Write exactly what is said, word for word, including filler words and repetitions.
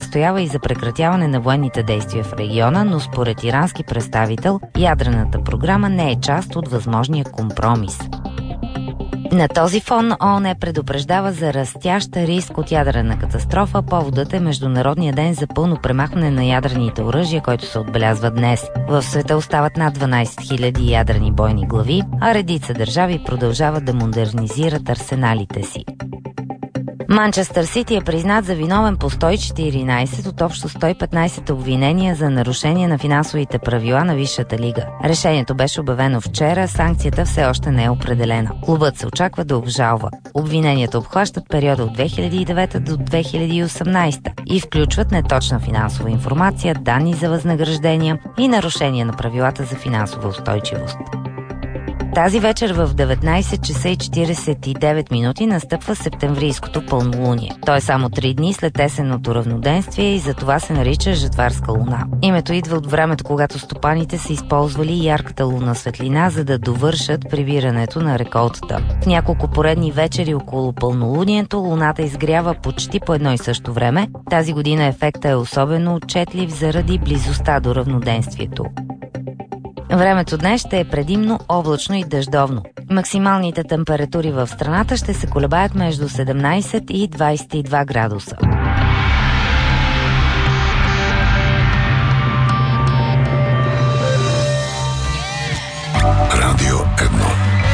настоява и за прекратяване на военните действия в региона, но според ирански представител, ядрената програма не е част от възможния компромис. На този фон ООН предупреждава за растящ риск от ядрена катастрофа. Поводът е Международния ден за пълно премахване на ядрените оръжия, който се отбелязва днес. В света остават над дванадесет хиляди ядрени бойни глави, а редица държави продължават да модернизират арсеналите си. Манчестър Сити е признат за виновен по сто и четиринадесет от общо сто и петнадесет обвинения за нарушение на финансовите правила на Висшата лига. Решението беше обявено вчера, санкцията все още не е определена. Клубът се очаква да обжалва. Обвиненията обхващат периода от две хиляди и девета до две хиляди и осемнадесета и включват неточна финансова информация, данни за възнаграждения и нарушение на правилата за финансова устойчивост. Тази вечер в деветнадесет часа и четиридесет и девет минути настъпва септемврийското пълнолуние. То е само три дни след есенното равноденствие и затова се нарича Жетварска луна. Името идва от времето, когато стопаните са използвали ярката луна светлина, за да довършат прибирането на реколтата. В няколко поредни вечери около пълнолунието луната изгрява почти по едно и също време. Тази година ефектът е особено отчетлив заради близостта до равноденствието. Времето днес ще е предимно облачно и дъждовно. Максималните температури в страната ще се колебаят между седемнадесет и двадесет и два градуса. Радио едно.